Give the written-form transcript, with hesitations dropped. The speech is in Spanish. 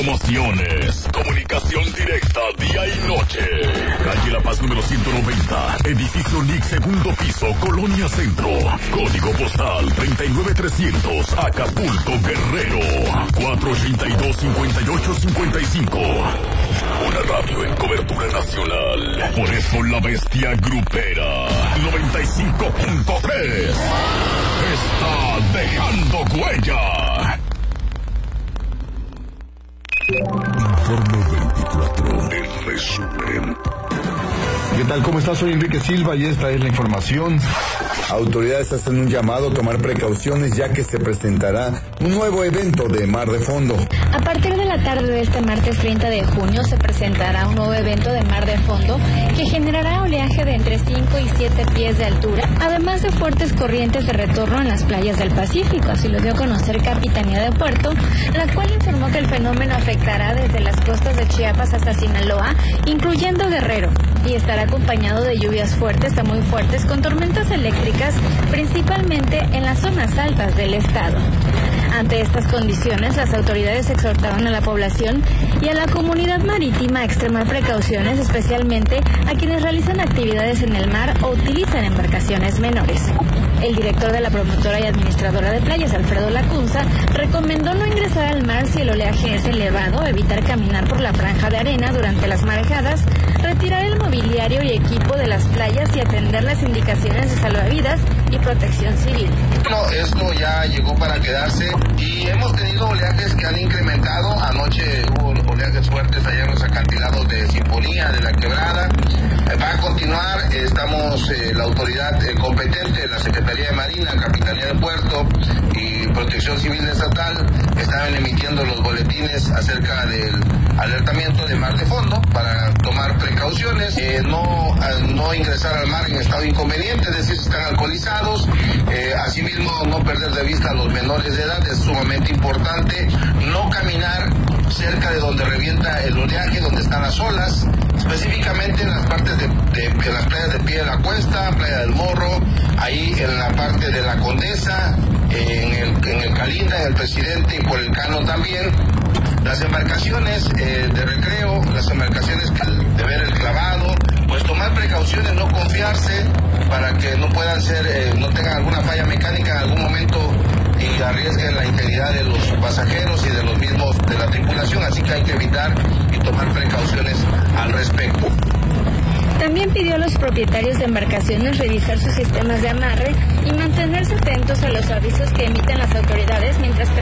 Promociones, comunicación directa día y noche. Calle La Paz número 190, edificio NIC, segundo piso, Colonia Centro. Código postal 39300, Acapulco, Guerrero. 482-5855. Una radio en cobertura nacional. Por eso la bestia grupera 95.3 está dejando huella. Informe 24, el resumen. ¿Qué tal? ¿Cómo estás? Soy Enrique Silva y esta es la información. Autoridades hacen un llamado a tomar precauciones ya que se presentará un nuevo evento de mar de fondo. A partir de la tarde de este martes 30 de junio se presentará un nuevo evento de mar de fondo que generará oleaje de entre 5 y 7 pies de altura, además de fuertes corrientes de retorno en las playas del Pacífico, así lo dio a conocer Capitanía de Puerto, la cual informó que el fenómeno afectará desde las costas de Chiapas hasta Sinaloa, incluyendo Guerrero, y estará acompañado de lluvias fuertes a muy fuertes con tormentas eléctricas, principalmente en las zonas altas del estado. Ante estas condiciones, las autoridades exhortaron a la población y a la comunidad marítima a extremar precauciones, especialmente a quienes realizan actividades en el mar o utilizan embarcaciones menores. El director de la promotora y administradora de playas, Alfredo Lacunza, recomendó no ingresar al mar si el oleaje es elevado, evitar caminar por la franja de arena durante las marejadas, retirar el mobiliario y equipo de las playas y atender las indicaciones de salvavidas y protección civil. Bueno, esto ya llegó para quedarse y hemos tenido oleajes que han incrementado. Anoche hubo oleajes fuertes allá en los acantilados de Sinfonía, de La Quebrada. Va a continuar, estamos, la autoridad competente, la Secretaría de Marina, Capitanía de Puerto y Protección Civil Estatal, estaban emitiendo los boletines acerca del alertamiento de mar de fondo para tomar precauciones, no ingresar al mar en estado inconveniente, es decir, si están alcoholizados, asimismo no perder de vista a los menores de edad, es sumamente importante, no caminar cerca de donde revienta el oleaje, donde están las olas, específicamente en las partes de las playas de Pie de la Cuesta, Playa del Morro, ahí en la parte de la Condesa, en el Calinda, en el Presidente y por el Cano también. Las embarcaciones de recreo, las embarcaciones de ver el clavado, pues tomar precauciones, no confiarse para que no puedan ser, no tengan alguna falla mecánica en algún momento y arriesguen la integridad de los pasajeros y de los mismos de la tripulación, así que hay que evitar y tomar precauciones al respecto. También pidió a los propietarios de embarcaciones revisar sus sistemas de amarre y mantenerse atentos a los avisos que emiten las autoridades mientras